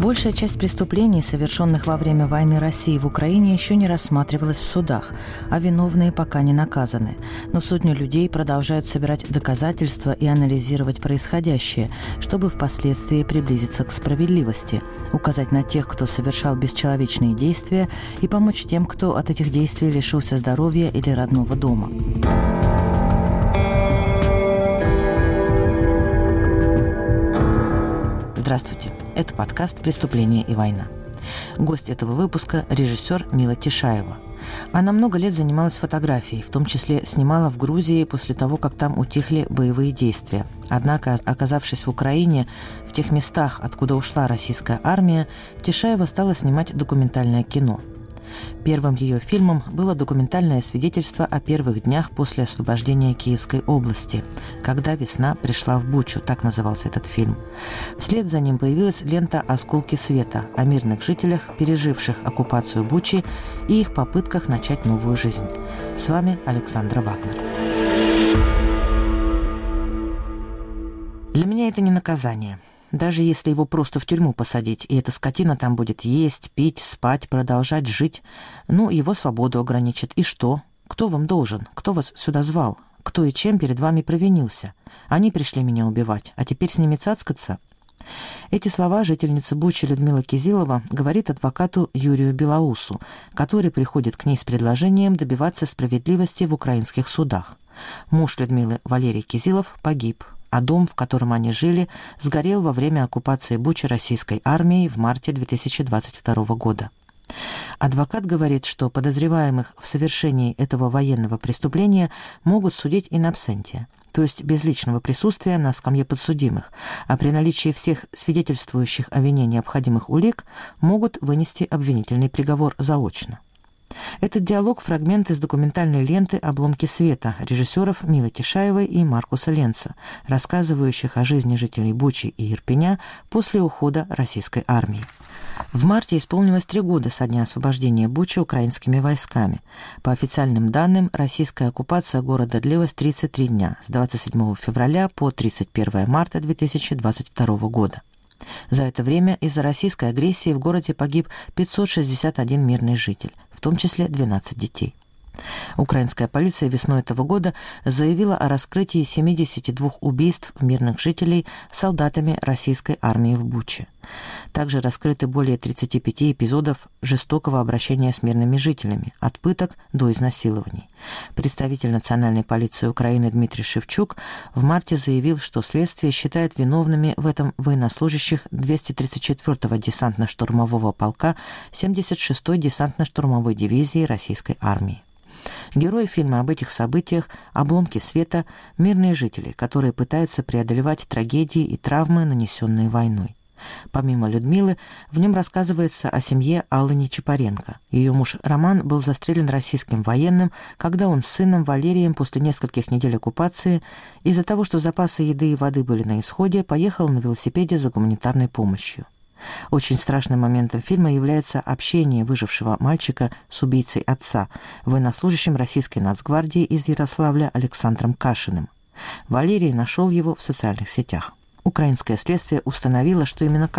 Большая часть преступлений, совершенных во время войны России в Украине, еще не рассматривалась в судах, а виновные пока не наказаны. Но сотни людей продолжают собирать доказательства и анализировать происходящее, чтобы впоследствии приблизиться к справедливости, указать на тех, кто совершал бесчеловечные действия, и помочь тем, кто от этих действий лишился здоровья или родного дома. Здравствуйте. Это подкаст «Преступление и война». Гость этого выпуска – режиссер Мила Тишаева. Она много лет занималась фотографией, в том числе снимала в Грузии после того, как там утихли боевые действия. Однако, оказавшись в Украине, в тех местах, откуда ушла российская армия, Тишаева стала снимать документальное кино. Первым ее фильмом было документальное свидетельство о первых днях после освобождения Киевской области, «Когда весна пришла в Бучу», так назывался этот фильм. Вслед за ним появилась лента «Осколки света» о мирных жителях, переживших оккупацию Бучи, и их попытках начать новую жизнь. С вами Александра Вагнер. Для меня это не наказание. Даже если его просто в тюрьму посадить, и эта скотина там будет есть, пить, спать, продолжать жить, его свободу ограничат. И что? Кто вам должен? Кто вас сюда звал? Кто и чем перед вами провинился? Они пришли меня убивать, а теперь с ними цацкаться? Эти слова жительница Бучи Людмила Кизилова говорит адвокату Юрию Белоусу, который приходит к ней с предложением добиваться справедливости в украинских судах. Муж Людмилы, Валерий Кизилов, погиб, а дом, в котором они жили, сгорел во время оккупации Бучи российской армией в марте 2022 года. Адвокат говорит, что подозреваемых в совершении этого военного преступления могут судить in absentia, то есть без личного присутствия на скамье подсудимых, а при наличии всех свидетельствующих о вине необходимых улик могут вынести обвинительный приговор заочно. Этот диалог – фрагмент из документальной ленты «Обломки света» режиссеров Милы Тишаевой и Маркуса Ленца, рассказывающих о жизни жителей Бучи и Ирпеня после ухода российской армии. В марте исполнилось 3 года со дня освобождения Бучи украинскими войсками. По официальным данным, российская оккупация города длилась 33 дня, с 27 февраля по 31 марта 2022 года. За это время из-за российской агрессии в городе погиб 561 мирный житель, в том числе 12 детей. Украинская полиция весной этого года заявила о раскрытии 72 убийств мирных жителей солдатами российской армии в Буче. Также раскрыты более 35 эпизодов жестокого обращения с мирными жителями, от пыток до изнасилований. Представитель Национальной полиции Украины Дмитрий Шевчук в марте заявил, что следствие считает виновными в этом военнослужащих 234-го десантно-штурмового полка 76-й десантно-штурмовой дивизии российской армии. Герои фильма об этих событиях «Обломки света» – мирные жители, которые пытаются преодолевать трагедии и травмы, нанесенные войной. Помимо Людмилы, в нем рассказывается о семье Аллы Нечапаренко. Ее муж Роман был застрелен российским военным, когда он с сыном Валерием после нескольких недель оккупации из-за того, что запасы еды и воды были на исходе, поехал на велосипеде за гуманитарной помощью. Очень страшным моментом фильма является общение выжившего мальчика с убийцей отца, военнослужащим российской нацгвардии из Ярославля Александром Кашиным. Валерий нашел его в социальных сетях. Украинское следствие установило, что именно